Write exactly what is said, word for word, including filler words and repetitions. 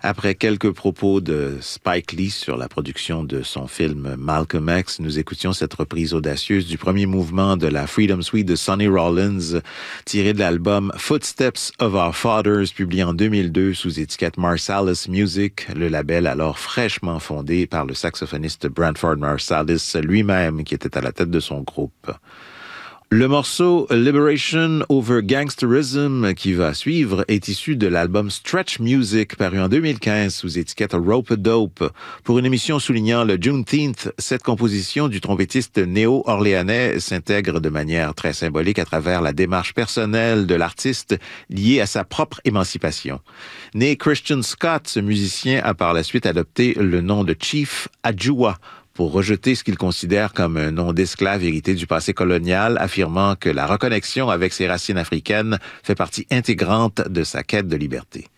Après quelques propos de Spike Lee sur la production de son film Malcolm X, nous écoutions cette reprise audacieuse du premier mouvement de la Freedom Suite de Sonny Rollins, tiré de l'album Footsteps of Our Fathers, publié en deux mille deux sous étiquette Marsalis Music, le label alors fraîchement fondé par le saxophoniste Branford Marsalis lui-même, qui était à la tête de son groupe. Le morceau Liberation Over Gangsterism qui va suivre est issu de l'album Stretch Music paru en deux mille quinze sous étiquette Rope-A-Dope. Pour une émission soulignant le Juneteenth, cette composition du trompettiste néo-orléanais s'intègre de manière très symbolique à travers la démarche personnelle de l'artiste liée à sa propre émancipation. Né Christian Scott, ce musicien a par la suite adopté le nom de Chief Adjua pour rejeter ce qu'il considère comme un nom d'esclave hérité du passé colonial, affirmant que la reconnexion avec ses racines africaines fait partie intégrante de sa quête de liberté.